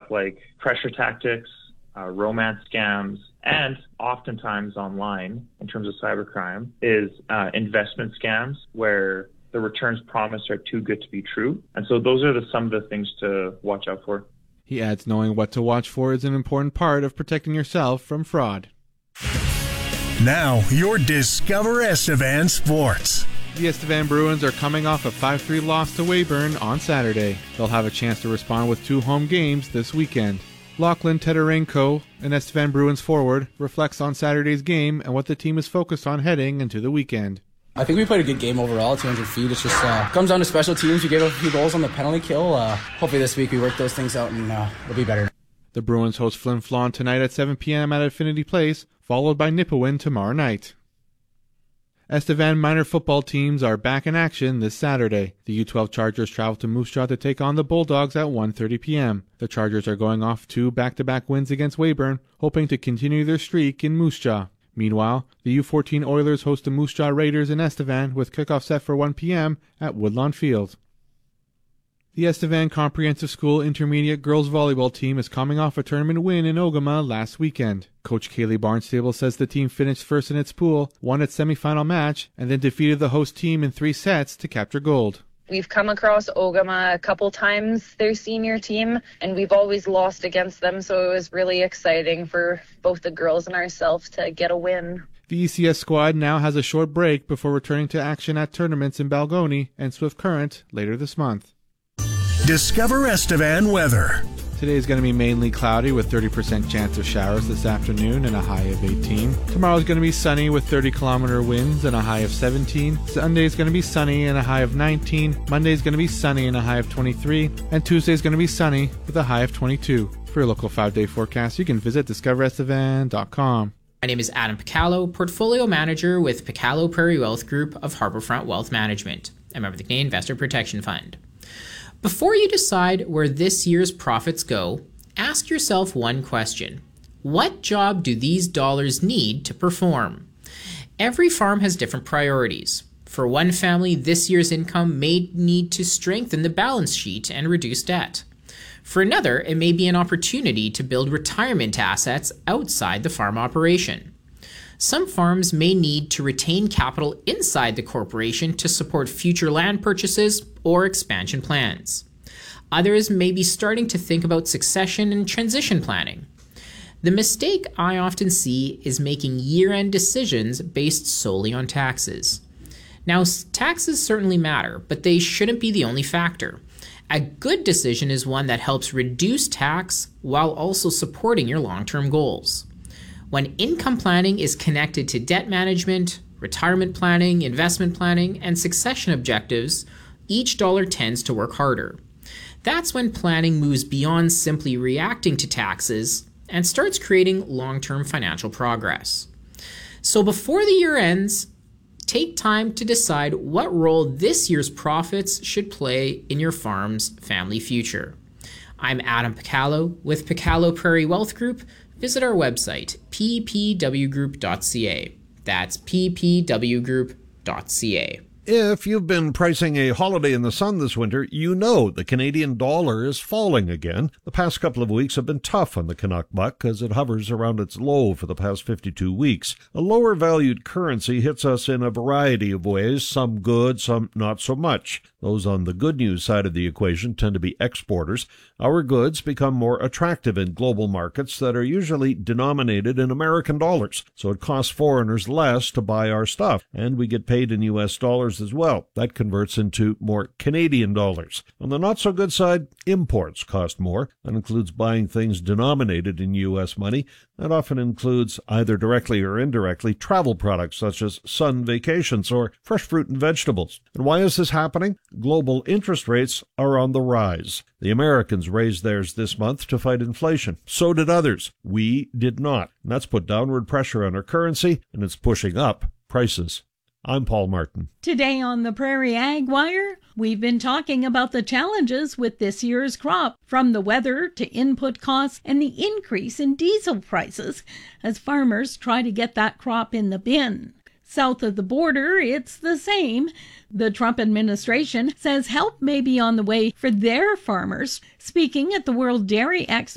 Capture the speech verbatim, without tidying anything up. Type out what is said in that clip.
like pressure tactics, uh, romance scams, and oftentimes online, in terms of cybercrime, is uh, investment scams where the returns promised are too good to be true. And so those are the, some of the things to watch out for. He adds knowing what to watch for is an important part of protecting yourself from fraud. Now, your Discover Estevan Sports. The Estevan Bruins are coming off a five three loss to Weyburn on Saturday. They'll have a chance to respond with two home games this weekend. Lachlan Teterenko, an Estevan Bruins forward, reflects on Saturday's game and what the team is focused on heading into the weekend. I think we played a good game overall, two hundred feet. It's just uh, comes down to special teams. We gave up a few goals on the penalty kill. Uh, hopefully this week we work those things out and uh, it'll be better. The Bruins host Flin Flon tonight at seven p.m. at Affinity Place, followed by Nipawin tomorrow night. Estevan minor football teams are back in action this Saturday. The U twelve Chargers travel to Moose Jaw to take on the Bulldogs at one thirty p.m. The Chargers are going off two back-to-back wins against Weyburn, hoping to continue their streak in Moose Jaw. Meanwhile, the U fourteen Oilers host the Moose Jaw Raiders in Estevan with kickoff set for one p.m. at Woodlawn Field. The Estevan Comprehensive School Intermediate Girls Volleyball team is coming off a tournament win in Ogama last weekend. Coach Kaylee Barnstable says the team finished first in its pool, won its semifinal match, and then defeated the host team in three sets to capture gold. We've come across Ogama a couple times, their senior team, and we've always lost against them, so it was really exciting for both the girls and ourselves to get a win. The E C S squad now has a short break before returning to action at tournaments in Balgony and Swift Current later this month. Discover Estevan weather. Today is going to be mainly cloudy with thirty percent chance of showers this afternoon and a high of eighteen. Tomorrow is going to be sunny with thirty kilometer winds and a high of seventeen. Sunday is going to be sunny and a high of nineteen. Monday is going to be sunny and a high of twenty-three. And Tuesday is going to be sunny with a high of twenty-two. For your local five-day forecast, you can visit discover estevan dot com. My name is Adam Picallo, Portfolio Manager with Picallo Prairie Wealth Group of Harbourfront Wealth Management, a member of the Canadian Investor Protection Fund. Before you decide where this year's profits go, ask yourself one question. What job do these dollars need to perform? Every farm has different priorities. For one family, this year's income may need to strengthen the balance sheet and reduce debt. For another, it may be an opportunity to build retirement assets outside the farm operation. Some farms may need to retain capital inside the corporation to support future land purchases or expansion plans. Others may be starting to think about succession and transition planning. The mistake I often see is making year-end decisions based solely on taxes. Now, taxes certainly matter, but they shouldn't be the only factor. A good decision is one that helps reduce tax while also supporting your long-term goals. When income planning is connected to debt management, retirement planning, investment planning, and succession objectives, each dollar tends to work harder. That's when planning moves beyond simply reacting to taxes and starts creating long-term financial progress. So before the year ends, take time to decide what role this year's profits should play in your farm's family future. I'm Adam Picallo with Picallo Prairie Wealth Group. Visit our website, p p w group dot c a. That's p p w group dot c a. If you've been pricing a holiday in the sun this winter, you know the Canadian dollar is falling again. The past couple of weeks have been tough on the Canuck buck as it hovers around its low for the past fifty-two weeks. A lower valued currency hits us in a variety of ways, some good, some not so much. Those on the good news side of the equation tend to be exporters. Our goods become more attractive in global markets that are usually denominated in American dollars, so it costs foreigners less to buy our stuff, and we get paid in U S dollars as well. That converts into more Canadian dollars. On the not-so-good side, imports cost more. That includes buying things denominated in U S money. That often includes, either directly or indirectly, travel products such as sun vacations or fresh fruit and vegetables. And why is this happening? Global interest rates are on the rise. The Americans raised theirs this month to fight inflation. So did others. We did not. And that's put downward pressure on our currency, and it's pushing up prices. I'm Paul Martin. Today on the Prairie Ag Wire, we've been talking about the challenges with this year's crop, from the weather to input costs and the increase in diesel prices as farmers try to get that crop in the bin. South of the border, it's the same. The Trump administration says help may be on the way for their farmers. Speaking at the World Dairy Expo